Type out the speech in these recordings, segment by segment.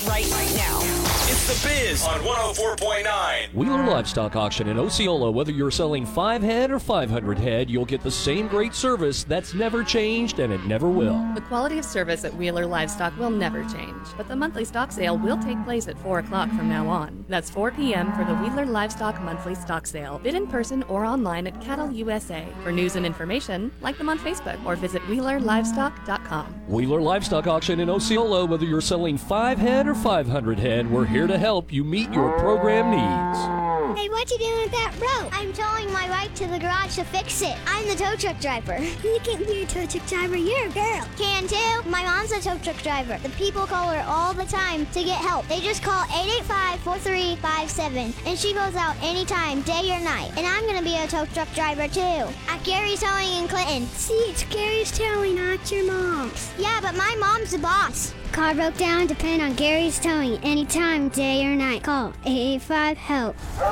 right now. It's The Biz on 104.9. Wheeler Livestock Auction in Osceola. Whether you're selling 5 head or 500 head, you'll get the same great service that's never changed, and it never will. The quality of service at Wheeler Livestock will never change, but the monthly stock sale will take place at 4 o'clock from now on. That's 4 p.m. for the Wheeler Livestock monthly stock sale. Bid in person or online at Cattle USA. For news and information, like them on Facebook or visit WheelerLivestock.com. Wheeler Livestock Auction in Osceola. Whether you're selling 5 head or 500 head, we're here to help you meet your program needs. Hey, what you doing with that rope? I'm towing my bike to the garage to fix it. I'm the tow truck driver. You can't be a tow truck driver. You're a girl. Can too. My mom's a tow truck driver. The people call her all the time to get help. They just call 885-4357, and she goes out anytime, day or night. And I'm gonna be a tow truck driver too. At Gary's Towing in Clinton. See, it's Gary's Towing, not your mom's. Yeah, but my mom's the boss. Car broke down, depend on Gary's Towing anytime, day or night. Call 885-HELP.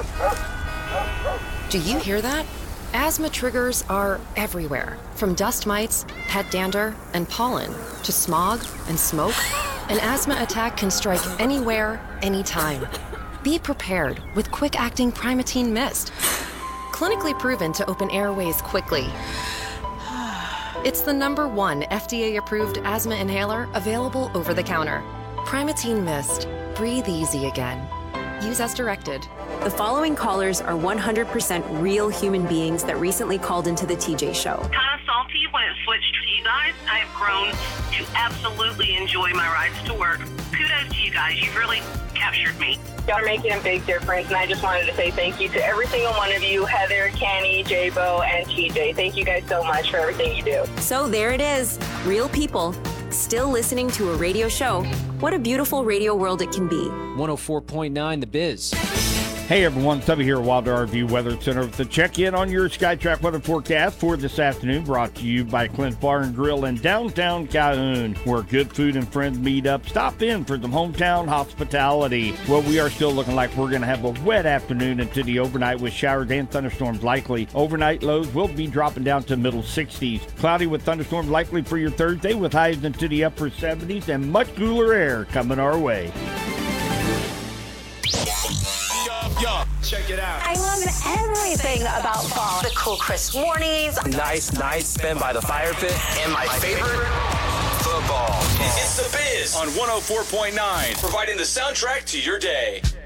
Do you hear that? Asthma triggers are everywhere. From dust mites, pet dander, and pollen, to smog and smoke, an asthma attack can strike anywhere, anytime. Be prepared with quick-acting Primatene Mist. Clinically proven to open airways quickly. It's the #1 FDA-approved asthma inhaler available over the counter. Primatene Mist. Breathe easy again. Use as directed. The following callers are 100% real human beings that recently called into the TJ Show. Kind of salty when it switched to you guys. I have grown to absolutely enjoy my rides to work. Kudos to you guys. You've really captured me. Y'all are making a big difference, and I just wanted to say thank you to every single one of you, Heather, Canny, J-Bo, and TJ. Thank you guys so much for everything you do. So there it is. Real people still listening to a radio show. What a beautiful radio world it can be. 104.9 The Biz. Hey everyone, Tubby here, Wilder RV Weather Center with the check-in on your SkyTrack weather forecast for this afternoon, brought to you by Clint's Bar and Grill in downtown Calhoun, where good food and friends meet up. Stop in for some hometown hospitality. Well, we are still looking like we're going to have a wet afternoon into the overnight with showers and thunderstorms likely. Overnight lows will be dropping down to middle 60s. Cloudy with thunderstorms likely for your Thursday, with highs into the upper 70s and much cooler air coming our way. Yo, check it out. I love everything about fall. The cool, crisp mornings. Nice night spent by the fire pit. And my favorite, football. It's The Biz on 104.9, providing the soundtrack to your day.